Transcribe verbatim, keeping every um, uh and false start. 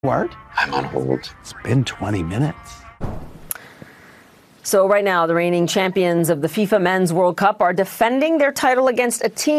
What? I'm on hold. It's been twenty minutes. So right now, the reigning champions of the FIFA Men's World Cup are defending their title against a team